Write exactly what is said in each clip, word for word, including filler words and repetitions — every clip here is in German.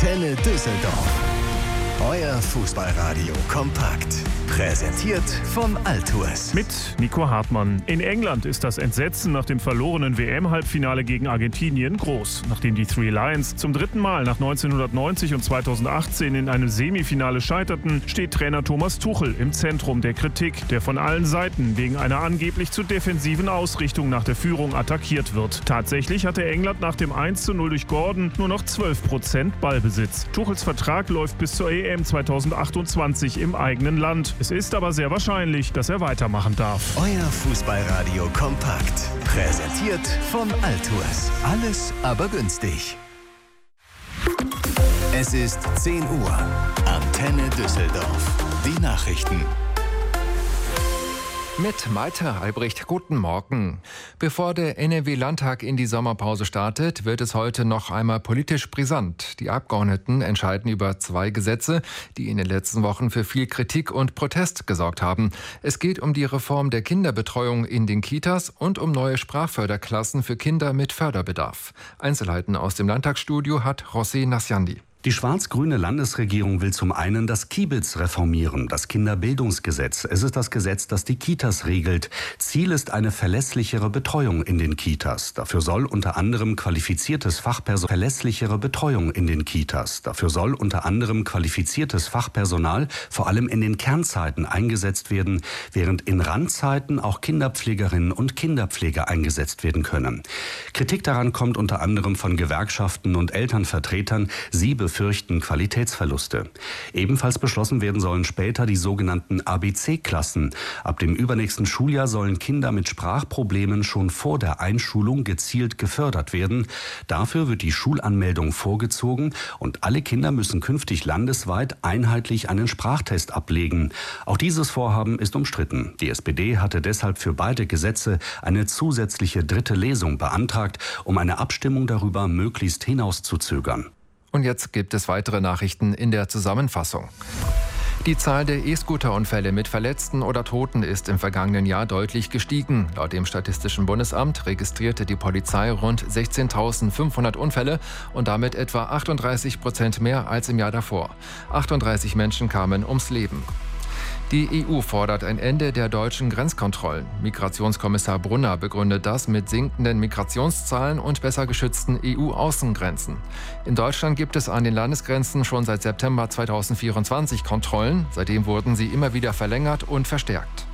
Antenne Düsseldorf. Euer Fußballradio kompakt. Präsentiert vom Altours. Mit Nico Hartmann. In England ist das Entsetzen nach dem verlorenen W M-Halbfinale gegen Argentinien groß. Nachdem die Three Lions zum dritten Mal nach neunzehnhundertneunzig und zweitausendachtzehn in einem Semifinale scheiterten, steht Trainer Thomas Tuchel im Zentrum der Kritik, der von allen Seiten wegen einer angeblich zu defensiven Ausrichtung nach der Führung attackiert wird. Tatsächlich hatte England nach dem eins zu null durch Gordon nur noch zwölf Prozent Ballbesitz. Tuchels Vertrag läuft bis zur E M zweitausendachtundzwanzig im eigenen Land. Es ist aber sehr wahrscheinlich, dass er weitermachen darf. Euer Fußballradio kompakt. Präsentiert vom Altours. Alles aber günstig. Es ist zehn Uhr. Antenne Düsseldorf. Die Nachrichten. Mit Malte Albrecht, guten Morgen. Bevor der N R W-Landtag in die Sommerpause startet, wird es heute noch einmal politisch brisant. Die Abgeordneten entscheiden über zwei Gesetze, die in den letzten Wochen für viel Kritik und Protest gesorgt haben. Es geht um die Reform der Kinderbetreuung in den Kitas und um neue Sprachförderklassen für Kinder mit Förderbedarf. Einzelheiten aus dem Landtagsstudio hat José Nasciandi. Die schwarz-grüne Landesregierung will zum einen das Kiebitz reformieren, das Kinderbildungsgesetz. Es ist das Gesetz, das die Kitas regelt. Ziel ist eine verlässlichere Betreuung in den Kitas. Dafür soll unter anderem qualifiziertes Fachpersonal verlässlichere Betreuung in den Kitas. Dafür soll unter anderem qualifiziertes Fachpersonal vor allem in den Kernzeiten eingesetzt werden, während in Randzeiten auch Kinderpflegerinnen und Kinderpfleger eingesetzt werden können. Kritik daran kommt unter anderem von Gewerkschaften und Elternvertretern. Sie befürchten Qualitätsverluste. Ebenfalls beschlossen werden sollen später die sogenannten A B C-Klassen. Ab dem übernächsten Schuljahr sollen Kinder mit Sprachproblemen schon vor der Einschulung gezielt gefördert werden. Dafür wird die Schulanmeldung vorgezogen und alle Kinder müssen künftig landesweit einheitlich einen Sprachtest ablegen. Auch dieses Vorhaben ist umstritten. Die S P D hatte deshalb für beide Gesetze eine zusätzliche dritte Lesung beantragt, um eine Abstimmung darüber möglichst hinauszuzögern. Und jetzt gibt es weitere Nachrichten in der Zusammenfassung. Die Zahl der E-Scooter-Unfälle mit Verletzten oder Toten ist im vergangenen Jahr deutlich gestiegen. Laut dem Statistischen Bundesamt registrierte die Polizei rund sechzehntausendfünfhundert Unfälle und damit etwa achtunddreißig Prozent mehr als im Jahr davor. achtunddreißig Menschen kamen ums Leben. Die E U fordert ein Ende der deutschen Grenzkontrollen. Migrationskommissar Brunner begründet das mit sinkenden Migrationszahlen und besser geschützten E U-Außengrenzen. In Deutschland gibt es an den Landesgrenzen schon seit September zweitausendvierundzwanzig Kontrollen. Seitdem wurden sie immer wieder verlängert und verstärkt.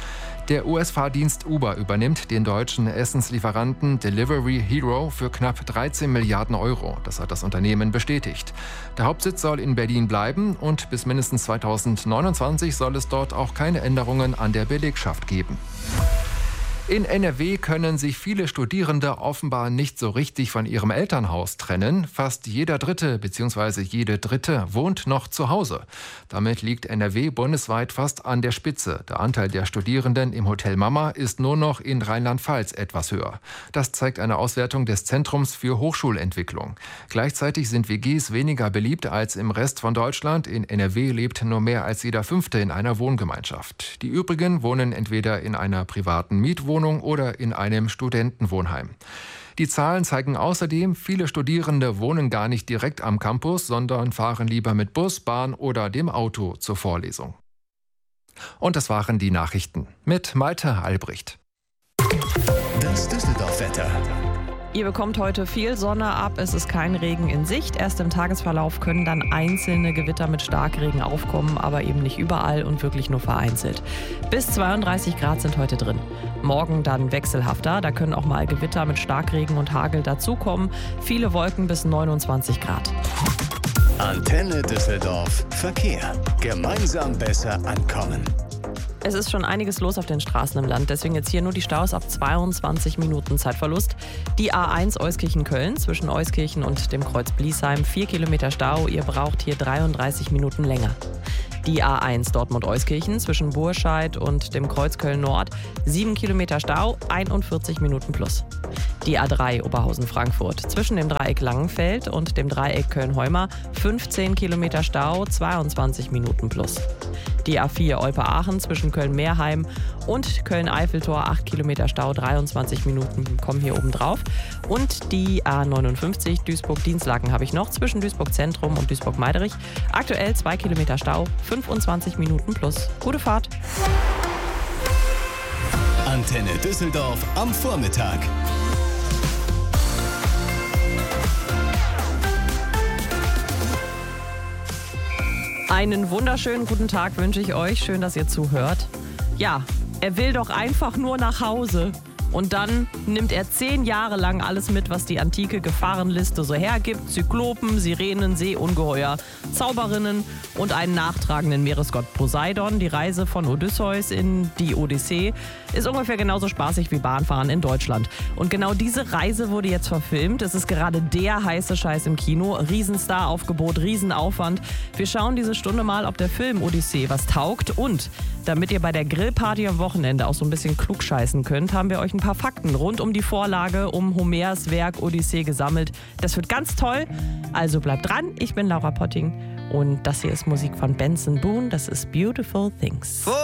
Der U S-Fahrdienst Uber übernimmt den deutschen Essenslieferanten Delivery Hero für knapp dreizehn Milliarden Euro. Das hat das Unternehmen bestätigt. Der Hauptsitz soll in Berlin bleiben und bis mindestens zweitausendneunundzwanzig soll es dort auch keine Änderungen an der Belegschaft geben. In N R W können sich viele Studierende offenbar nicht so richtig von ihrem Elternhaus trennen. Fast jeder Dritte bzw. jede Dritte wohnt noch zu Hause. Damit liegt N R W bundesweit fast an der Spitze. Der Anteil der Studierenden im Hotel Mama ist nur noch in Rheinland-Pfalz etwas höher. Das zeigt eine Auswertung des Zentrums für Hochschulentwicklung. Gleichzeitig sind W Gs weniger beliebt als im Rest von Deutschland. In N R W lebt nur mehr als jeder Fünfte in einer Wohngemeinschaft. Die übrigen wohnen entweder in einer privaten Mietwohnung oder in einem Studentenwohnheim. Die Zahlen zeigen außerdem, viele Studierende wohnen gar nicht direkt am Campus, sondern fahren lieber mit Bus, Bahn oder dem Auto zur Vorlesung. Und das waren die Nachrichten mit Malte Albrecht. Das Düsseldorf-Wetter. Ihr bekommt heute viel Sonne ab, es ist kein Regen in Sicht. Erst im Tagesverlauf können dann einzelne Gewitter mit Starkregen aufkommen, aber eben nicht überall und wirklich nur vereinzelt. Bis zweiunddreißig Grad sind heute drin. Morgen dann wechselhafter, da können auch mal Gewitter mit Starkregen und Hagel dazukommen. Viele Wolken bis neunundzwanzig Grad. Antenne Düsseldorf Verkehr. Gemeinsam besser ankommen. Es ist schon einiges los auf den Straßen im Land, deswegen jetzt hier nur die Staus ab zweiundzwanzig Minuten Zeitverlust. Die A eins Euskirchen-Köln zwischen Euskirchen und dem Kreuz Bliesheim, vier Kilometer Stau, ihr braucht hier dreiunddreißig Minuten länger. Die A eins Dortmund-Euskirchen zwischen Burscheid und dem Kreuz Köln-Nord, sieben Kilometer Stau, einundvierzig Minuten plus. Die A drei Oberhausen-Frankfurt. Zwischen dem Dreieck Langenfeld und dem Dreieck Köln-Heuma fünfzehn Kilometer Stau, zweiundzwanzig Minuten plus. Die A vier Olpe-Aachen zwischen Köln-Meerheim und Köln-Eiffeltor, acht Kilometer Stau, dreiundzwanzig Minuten kommen hier oben drauf. Und die A neunundfünfzig Duisburg-Dienstlaken habe ich noch zwischen Duisburg-Zentrum und Duisburg-Meiderich. Aktuell zwei Kilometer Stau, fünfundzwanzig Minuten plus. Gute Fahrt. Antenne Düsseldorf am Vormittag. Einen wunderschönen guten Tag wünsche ich euch. Schön, dass ihr zuhört. Ja, er will doch einfach nur nach Hause. Und dann nimmt er zehn Jahre lang alles mit, was die antike Gefahrenliste so hergibt. Zyklopen, Sirenen, Seeungeheuer, Zauberinnen und einen nachtragenden Meeresgott Poseidon. Die Reise von Odysseus in die Odyssee ist ungefähr genauso spaßig wie Bahnfahren in Deutschland. Und genau diese Reise wurde jetzt verfilmt. Es ist gerade der heiße Scheiß im Kino. Riesenstar-Aufgebot, Riesenaufwand. Wir schauen diese Stunde mal, ob der Film Odyssee was taugt. Und damit ihr bei der Grillparty am Wochenende auch so ein bisschen klugscheißen könnt, haben wir euch ein paar Fakten rund um die Vorlage, um Homers Werk Odyssee gesammelt. Das wird ganz toll. Also bleibt dran. Ich bin Laura Potting und das hier ist Musik von Benson Boone. Das ist Beautiful Things. For